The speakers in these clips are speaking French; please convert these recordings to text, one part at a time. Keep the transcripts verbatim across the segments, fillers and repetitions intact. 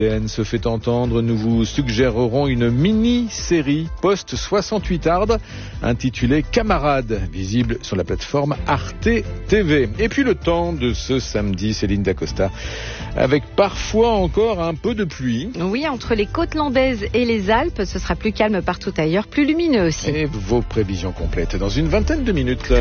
se fait entendre, nous vous suggérerons une mini-série post soixante-huit hard intitulée Camarades, visible sur la plateforme Arte T V. Et puis le temps de ce samedi, Céline Dacosta, avec parfois encore un peu de pluie. Oui, entre les côtes landaises et les Alpes, ce sera plus calme partout ailleurs, plus lumineux aussi. Et vos prévisions complètes dans une vingtaine de minutes.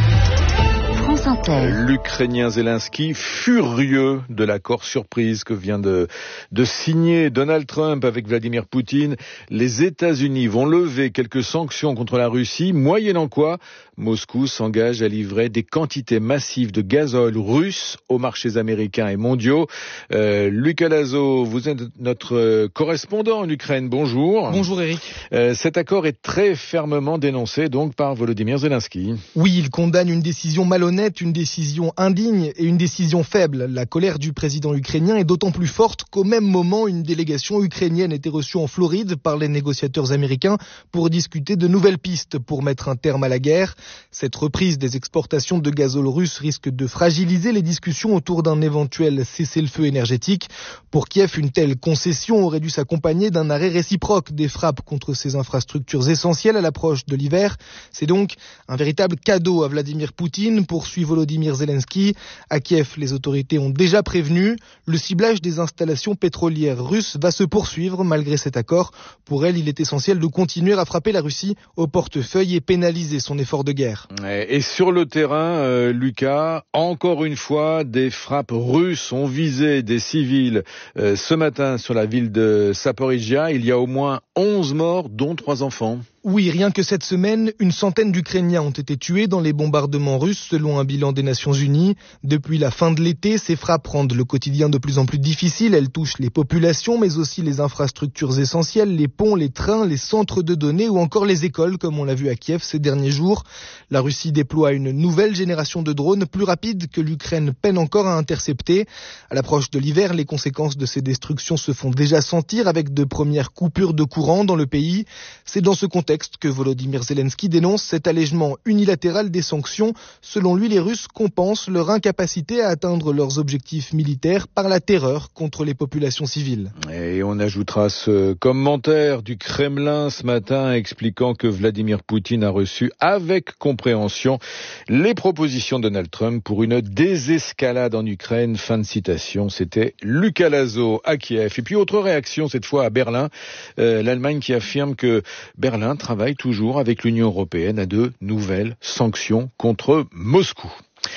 France Inter. L'Ukrainien Zelensky, furieux de l'accord surprise que vient de, de signer Donald Trump avec Vladimir Poutine. Les États-Unis vont lever quelques sanctions contre la Russie, moyennant quoi Moscou s'engage à livrer des quantités massives de gazole russe aux marchés américains et mondiaux. Euh, Lucas Lazo, vous êtes notre correspondant en Ukraine. Bonjour. Bonjour Eric. Euh, cet accord est très fermement dénoncé donc par Volodymyr Zelensky. Oui, il condamne une décision malhonnête, une décision indigne et une décision faible. La colère du président ukrainien est d'autant plus forte qu'au même moment, une délégation ukrainienne était reçue en Floride par les négociateurs américains pour discuter de nouvelles pistes pour mettre un terme à la guerre. Cette reprise des exportations de gazole russe risque de fragiliser les discussions autour d'un éventuel cessez-le-feu énergétique. Pour Kiev, une telle concession aurait dû s'accompagner d'un arrêt réciproque des frappes contre ces infrastructures essentielles à l'approche de l'hiver. C'est donc un véritable cadeau à Vladimir Poutine, poursuit Volodymyr Zelensky. À Kiev, les autorités ont déjà prévenu. Le ciblage des installations pétrolières russes va se poursuivre malgré cet accord. Pour elle, il est essentiel de continuer à frapper la Russie au portefeuille et pénaliser son effort de guerre. Et sur le terrain, euh, Lucas, encore une fois, des frappes russes ont visé des civils euh, ce matin sur la ville de Zaporizhia. Il y a au moins onze morts, dont trois enfants. Oui, rien que cette semaine, une centaine d'Ukrainiens ont été tués dans les bombardements russes selon un bilan des Nations Unies. Depuis la fin de l'été, ces frappes rendent le quotidien de plus en plus difficile. Elles touchent les populations, mais aussi les infrastructures essentielles, les ponts, les trains, les centres de données ou encore les écoles, comme on l'a vu à Kiev ces derniers jours. La Russie déploie une nouvelle génération de drones plus rapide que l'Ukraine peine encore à intercepter. À l'approche de l'hiver, les conséquences de ces destructions se font déjà sentir avec de premières coupures de courant dans le pays. C'est dans ce contexte que Volodymyr Zelensky dénonce cet allègement unilatéral des sanctions. Selon lui, les Russes compensent leur incapacité à atteindre leurs objectifs militaires par la terreur contre les populations civiles. Et on ajoutera ce commentaire du Kremlin ce matin expliquant que Vladimir Poutine a reçu avec compréhension les propositions de Donald Trump pour une désescalade en Ukraine. Fin de citation. C'était Lucas Lazo à Kiev. Et puis autre réaction cette fois à Berlin. Euh, L'Allemagne qui affirme que Berlin travaille toujours avec l'Union européenne à de nouvelles sanctions contre Moscou.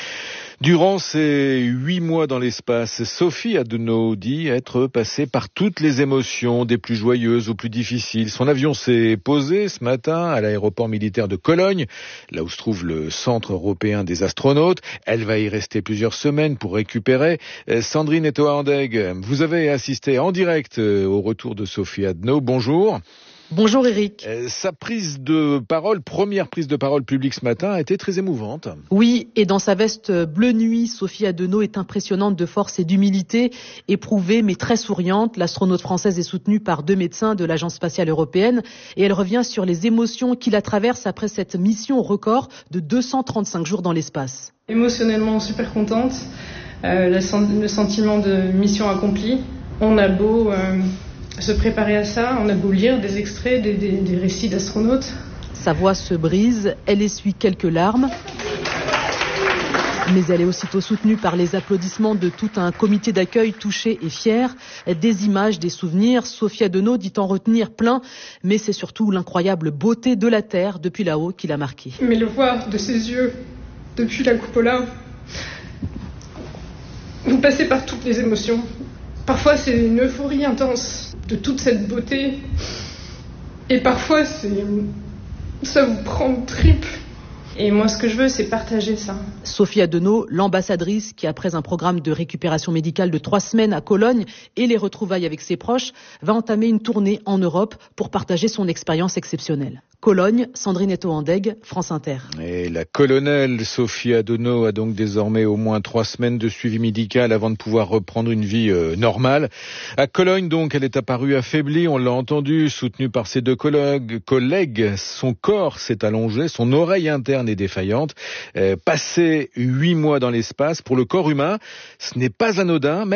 Durant ces huit mois dans l'espace, Sophie Adenau dit être passée par toutes les émotions, des plus joyeuses aux plus difficiles. Son avion s'est posé ce matin à l'aéroport militaire de Cologne, là où se trouve le centre européen des astronautes. Elle va y rester plusieurs semaines pour récupérer. Sandrine Etoa-Andeg, vous avez assisté en direct au retour de Sophie Adenau. Bonjour. Bonjour Eric. Euh, sa prise de parole, première prise de parole publique ce matin, a été très émouvante. Oui, et dans sa veste bleu nuit, Sophie Adenau est impressionnante de force et d'humilité, éprouvée mais très souriante. L'astronaute française est soutenue par deux médecins de l'Agence spatiale européenne et elle revient sur les émotions qui la traversent après cette mission record de deux cent trente-cinq jours dans l'espace. Émotionnellement super contente, euh, le, le sentiment de mission accomplie. On a beau... Euh se préparer à ça, on a beau lire des extraits, des, des, des récits d'astronautes. Sa voix se brise, elle essuie quelques larmes. Mais elle est aussitôt soutenue par les applaudissements de tout un comité d'accueil touché et fier. Des images, des souvenirs. Sophie Adenau dit en retenir plein, mais c'est surtout l'incroyable beauté de la Terre depuis là-haut qui l'a marquée. Mais le voir de ses yeux, depuis la cupola, vous passez par toutes les émotions. Parfois c'est une euphorie intense de toute cette beauté et parfois c'est... ça vous prend au triple. Et moi, ce que je veux, c'est partager ça. Sophie Adenau, l'ambassadrice qui, après un programme de récupération médicale de trois semaines à Cologne et les retrouvailles avec ses proches, va entamer une tournée en Europe pour partager son expérience exceptionnelle. Cologne, Sandrine Etoa-Andeg, France Inter. Et la colonelle Sophie Adenau a donc désormais au moins trois semaines de suivi médical avant de pouvoir reprendre une vie euh, normale. À Cologne, donc, elle est apparue affaiblie, on l'a entendu, soutenue par ses deux collègues. collègues. Son corps s'est allongé, son oreille interne est défaillante. Euh, passer huit mois dans l'espace, pour le corps humain, ce n'est pas anodin, mais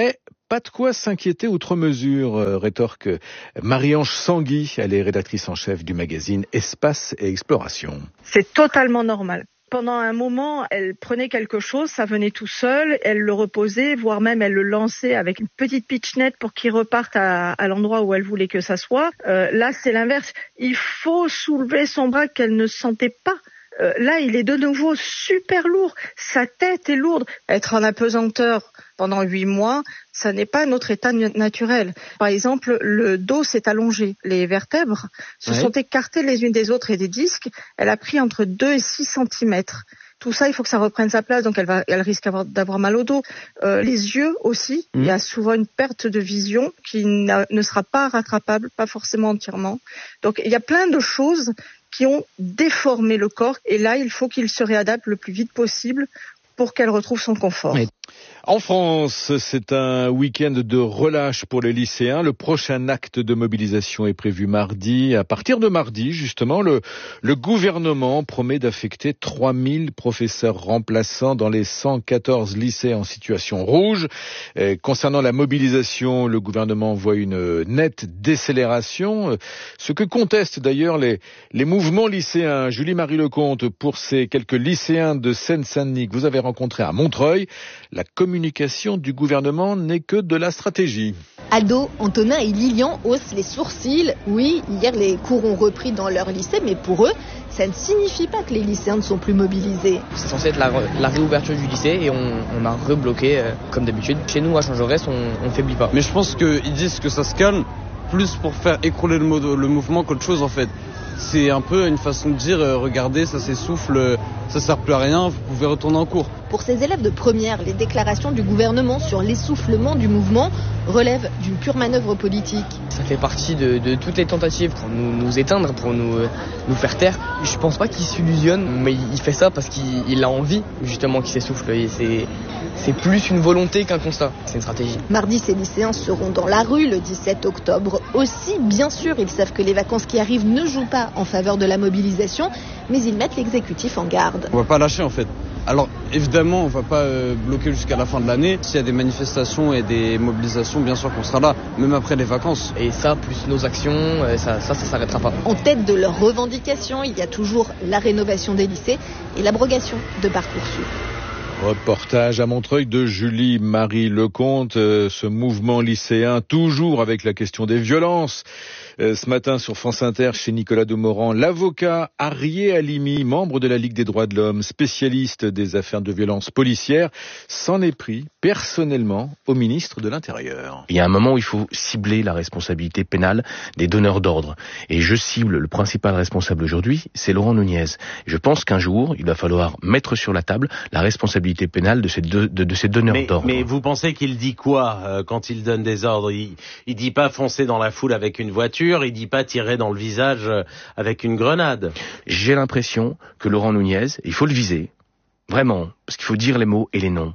pas de quoi s'inquiéter outre mesure, euh, rétorque Marie-Ange Sangui, elle est rédactrice en chef du magazine Espace et Exploration. C'est totalement normal. Pendant un moment, elle prenait quelque chose, ça venait tout seul, elle le reposait, voire même elle le lançait avec une petite pitchnette pour qu'il reparte à, à l'endroit où elle voulait que ça soit. Euh, là, c'est l'inverse. Il faut soulever son bras qu'elle ne sentait pas. Euh, là, il est de nouveau super lourd. Sa tête est lourde. Être en apesanteur pendant huit mois, ça n'est pas notre état naturel. Par exemple, le dos s'est allongé. Les vertèbres se ouais. sont écartées les unes des autres et des disques. Elle a pris entre deux et six centimètres. Tout ça, il faut que ça reprenne sa place, donc elle, va, elle risque d'avoir mal au dos. Euh, les yeux aussi, mmh. il y a souvent une perte de vision qui ne sera pas rattrapable, pas forcément entièrement. Donc il y a plein de choses qui ont déformé le corps, et là, il faut qu'il se réadapte le plus vite possible pour qu'elle retrouve son confort. Oui. En France, c'est un week-end de relâche pour les lycéens. Le prochain acte de mobilisation est prévu mardi. À partir de mardi, justement, le, le gouvernement promet d'affecter trois mille professeurs remplaçants dans les cent quatorze lycées en situation rouge. Et concernant la mobilisation, le gouvernement voit une nette décélération, ce que contestent d'ailleurs les, les mouvements lycéens. Julie-Marie Lecomte, pour ces quelques lycéens de Seine-Saint-Denis que vous avez rencontrés à Montreuil, la communication du gouvernement n'est que de la stratégie. Ado, Antonin et Lilian haussent les sourcils. Oui, hier les cours ont repris dans leur lycée, mais pour eux, ça ne signifie pas que les lycéens ne sont plus mobilisés. C'est censé être la, la réouverture du lycée et on, on a rebloqué euh, comme d'habitude. Chez nous, à Champ-Jaurès, on ne faiblit pas. Mais je pense qu'ils disent que ça se calme plus pour faire écrouler le, mo- le mouvement qu'autre chose en fait. C'est un peu une façon de dire, euh, regardez, ça s'essouffle, euh, ça sert plus à rien, vous pouvez retourner en cours. Pour ces élèves de première, les déclarations du gouvernement sur l'essoufflement du mouvement relèvent d'une pure manœuvre politique. Ça fait partie de, de toutes les tentatives pour nous, nous éteindre, pour nous, euh, nous faire taire. Je pense pas qu'il s'illusionne, mais il fait ça parce qu'il il a envie justement qu'il s'essouffle. Et c'est, c'est plus une volonté qu'un constat, c'est une stratégie. Mardi, ces lycéens seront dans la rue le dix-sept octobre. Aussi, bien sûr, ils savent que les vacances qui arrivent ne jouent pas en faveur de la mobilisation, mais ils mettent l'exécutif en garde. On va pas lâcher en fait. Alors évidemment, on va pas euh, bloquer jusqu'à la fin de l'année. S'il y a des manifestations et des mobilisations, bien sûr qu'on sera là, même après les vacances. Et ça, plus nos actions, ça, ça, ça s'arrêtera pas. En tête de leurs revendications, il y a toujours la rénovation des lycées et l'abrogation de Parcoursup. Reportage à Montreuil de Julie-Marie Lecomte, euh, ce mouvement lycéen, toujours avec la question des violences. Euh, ce matin sur France Inter, chez Nicolas Demorand, l'avocat Arié Halimi, membre de la Ligue des droits de l'homme, spécialiste des affaires de violences policières, s'en est pris personnellement au ministre de l'Intérieur. Il y a un moment où il faut cibler la responsabilité pénale des donneurs d'ordre. Et je cible le principal responsable aujourd'hui, c'est Laurent Nunez. Je pense qu'un jour, il va falloir mettre sur la table la responsabilité pénale de ces, deux, de, de ces donneurs mais, d'ordre. Mais vous pensez qu'il dit quoi euh, quand il donne des ordres? il, il dit pas foncer dans la foule avec une voiture, il dit pas tirer dans le visage euh, avec une grenade. J'ai l'impression que Laurent Nunez, il faut le viser, vraiment, parce qu'il faut dire les mots et les noms,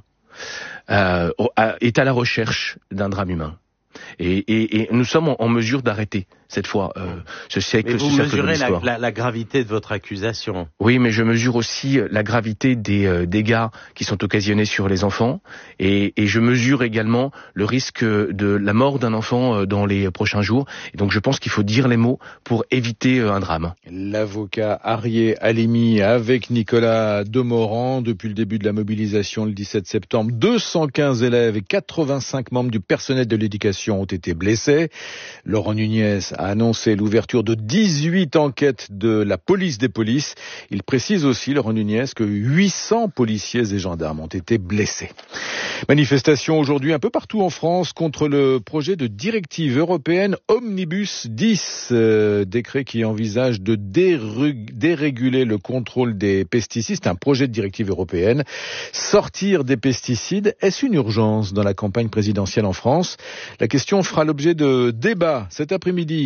euh, est à la recherche d'un drame humain. Et, et, et nous sommes en, en mesure d'arrêter cette fois euh, ce siècle. Mais vous ce cercle mesurez de la, l'histoire. la, la gravité de votre accusation. Oui, mais je mesure aussi la gravité des euh, dégâts qui sont occasionnés sur les enfants, et, et je mesure également le risque de la mort d'un enfant euh, dans les prochains jours. Et donc je pense qu'il faut dire les mots pour éviter euh, un drame. L'avocat Arié Halimi avec Nicolas Demorand. Depuis le début de la mobilisation le dix-sept septembre, deux cent quinze élèves et quatre-vingt-cinq membres du personnel de l'éducation ont été blessés. Laurent Nunez a annoncé l'ouverture de dix-huit enquêtes de la police des polices. Il précise aussi, Laurent Nunez, que huit cents policiers et gendarmes ont été blessés. Manifestation aujourd'hui un peu partout en France contre le projet de directive européenne Omnibus dix, euh, décret qui envisage de dérug- déréguler le contrôle des pesticides. C'est un projet de directive européenne. Sortir des pesticides, est-ce une urgence dans la campagne présidentielle en France? La question fera l'objet de débats cet après-midi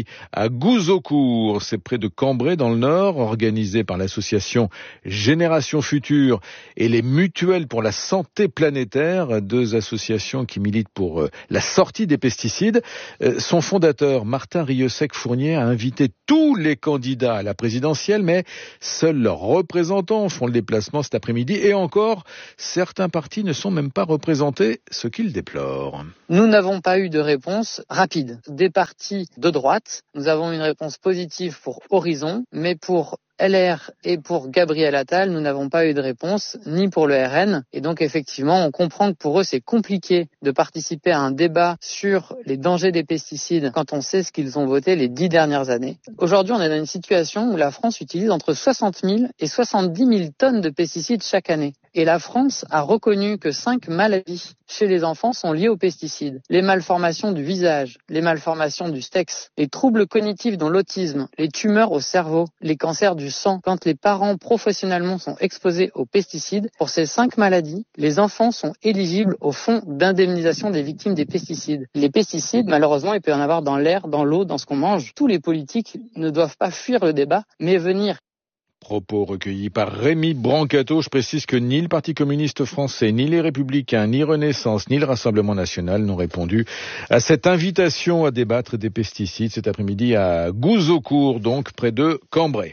à Gouzeaucourt. C'est près de Cambrai dans le Nord, organisé par l'association Génération Future et les Mutuelles pour la Santé Planétaire, deux associations qui militent pour euh, la sortie des pesticides. Euh, son fondateur, Martin Rieussec-Fournier, a invité tous les candidats à la présidentielle, mais seuls leurs représentants font le déplacement cet après-midi. Et encore, certains partis ne sont même pas représentés, ce qu'ils déplorent. Nous n'avons pas eu de réponse rapide. Des partis de droite, nous avons une réponse positive pour Horizon, mais pour L R et pour Gabriel Attal, nous n'avons pas eu de réponse, ni pour le R N. Et donc effectivement, on comprend que pour eux, c'est compliqué de participer à un débat sur les dangers des pesticides quand on sait ce qu'ils ont voté les dix dernières années. Aujourd'hui, on est dans une situation où la France utilise entre soixante mille et soixante-dix mille tonnes de pesticides chaque année. Et la France a reconnu que cinq maladies chez les enfants sont liées aux pesticides. Les malformations du visage, les malformations du sexe, les troubles cognitifs dont l'autisme, les tumeurs au cerveau, les cancers du sang. Quand les parents professionnellement sont exposés aux pesticides, pour ces cinq maladies, les enfants sont éligibles au fonds d'indemnisation des victimes des pesticides. Les pesticides, malheureusement, il peut y en avoir dans l'air, dans l'eau, dans ce qu'on mange. Tous les politiques ne doivent pas fuir le débat, mais venir. Propos recueillis par Rémi Brancato. Je précise que ni le Parti communiste français, ni les Républicains, ni Renaissance, ni le Rassemblement national n'ont répondu à cette invitation à débattre des pesticides cet après-midi à Gouzeaucourt, donc près de Cambrai.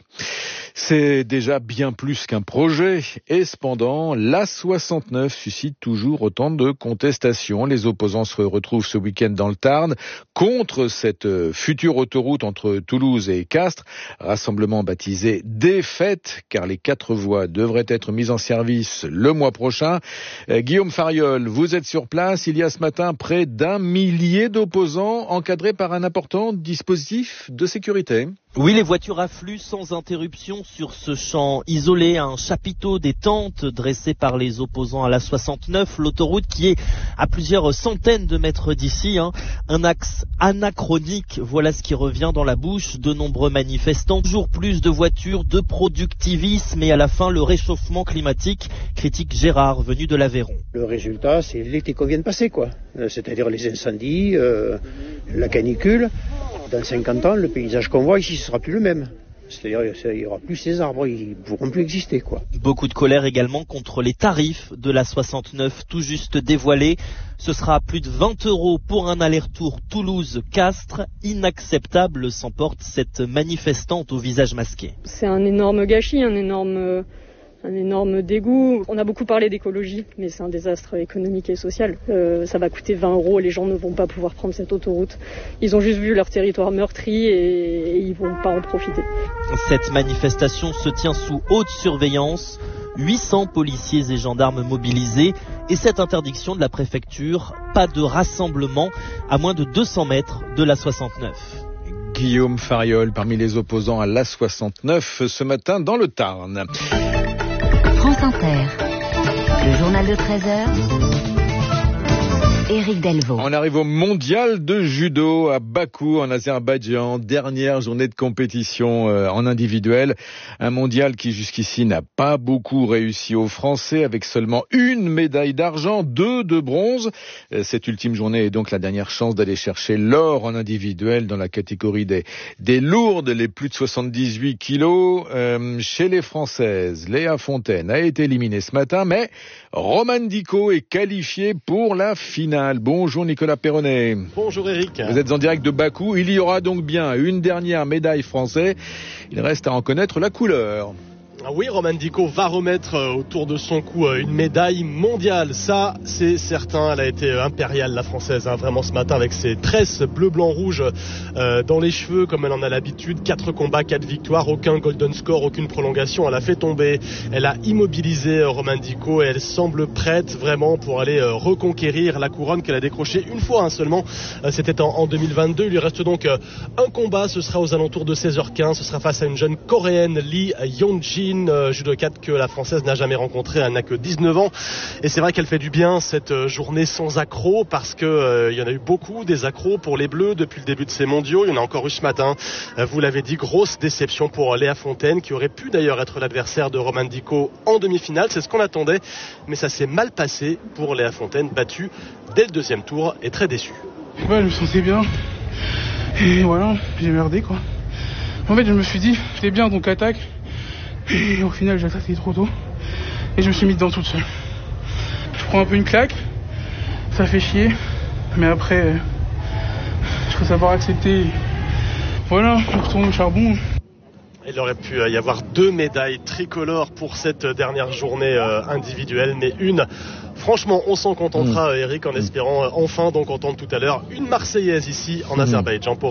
C'est déjà bien plus qu'un projet, et cependant, l'A soixante-neuf suscite toujours autant de contestations. Les opposants se retrouvent ce week-end dans le Tarn contre cette future autoroute entre Toulouse et Castres, rassemblement baptisé Défaite, car les quatre voies devraient être mises en service le mois prochain. Euh, Guillaume Fariol, vous êtes sur place. Il y a ce matin près d'un millier d'opposants encadrés par un important dispositif de sécurité. Oui, les voitures affluent sans interruption sur ce champ isolé, un chapiteau des tentes dressé par les opposants à l'A soixante-neuf, l'autoroute qui est à plusieurs centaines de mètres d'ici, hein. Un axe anachronique, voilà ce qui revient dans la bouche de nombreux manifestants. Toujours plus de voitures, de productivisme et à la fin le réchauffement climatique, critique Gérard, venu de l'Aveyron. Le résultat, c'est l'été qu'on vient de passer, quoi. C'est-à-dire les incendies, euh, la canicule. Dans cinquante ans, le paysage qu'on voit ici, ce sera plus le même. C'est-à-dire il n'y aura plus ces arbres, ils ne pourront plus exister, quoi. Beaucoup de colère également contre les tarifs de l'A soixante-neuf tout juste dévoilés. Ce sera plus de vingt euros pour un aller-retour Toulouse-Castres. Inacceptable, s'emporte cette manifestante au visage masqué. C'est un énorme gâchis, un énorme... un énorme dégoût. On a beaucoup parlé d'écologie, mais c'est un désastre économique et social. Euh, ça va coûter vingt euros, les gens ne vont pas pouvoir prendre cette autoroute. Ils ont juste vu leur territoire meurtri et, et ils vont pas en profiter. Cette manifestation se tient sous haute surveillance. huit cents policiers et gendarmes mobilisés. Et cette interdiction de la préfecture, pas de rassemblement à moins de deux cents mètres de l'A soixante-neuf. Guillaume Fariol, parmi les opposants à l'A soixante-neuf, ce matin dans le Tarn. France Inter, le journal de treize heures, Éric Delvaux. On arrive au mondial de judo à Bakou, en Azerbaïdjan. Dernière journée de compétition euh, en individuel. Un mondial qui jusqu'ici n'a pas beaucoup réussi aux Français, avec seulement une médaille d'argent, deux de bronze. Euh, cette ultime journée est donc la dernière chance d'aller chercher l'or en individuel dans la catégorie des, des lourdes, les plus de soixante-dix-huit kilos. Euh, chez les Françaises, Léa Fontaine a été éliminée ce matin, mais Romane Dicot est qualifiée pour la finale. Bonjour Nicolas Perronnet. Bonjour Eric. Vous êtes en direct de Bakou. Il y aura donc bien une dernière médaille française. Il reste à en connaître la couleur. Oui, Romane Dicot va remettre autour de son cou une médaille mondiale. Ça, c'est certain. Elle a été impériale, la française, hein, vraiment ce matin, avec ses tresses bleu, blanc, rouge euh, dans les cheveux, comme elle en a l'habitude. Quatre combats, quatre victoires, aucun golden score, aucune prolongation. Elle a fait tomber, elle a immobilisé euh, Romane Dicot et elle semble prête vraiment pour aller euh, reconquérir la couronne qu'elle a décrochée une fois hein, seulement. Euh, c'était en, en deux mille vingt-deux. Il lui reste donc euh, un combat. Ce sera aux alentours de seize heures quinze. Ce sera face à une jeune coréenne, Lee Yeonjin. Euh, judokate que la française n'a jamais rencontrée, elle n'a que dix-neuf ans et c'est vrai qu'elle fait du bien cette journée sans accros parce que euh, il y en a eu beaucoup des accros pour les Bleus depuis le début de ces mondiaux. Il y en a encore eu ce matin, euh, vous l'avez dit, grosse déception pour Léa Fontaine qui aurait pu d'ailleurs être l'adversaire de Romane Dicot en demi-finale, c'est ce qu'on attendait, mais ça s'est mal passé pour Léa Fontaine, battue dès le deuxième tour et très déçue. Ouais, je me sentais bien. Et voilà, j'ai merdé quoi. En fait, je me suis dit, j'étais bien donc attaque. Et au final, j'ai attaqué trop tôt. Et je me suis mis dedans toute seule. Je prends un peu une claque, ça fait chier. Mais après, je faut savoir accepter. Voilà, on retourne au charbon. Il aurait pu y avoir deux médailles tricolores pour cette dernière journée individuelle, mais une. Franchement, on s'en contentera, mmh. Eric, en espérant enfin, donc entendre tout à l'heure, une Marseillaise ici en mmh. Azerbaïdjan pour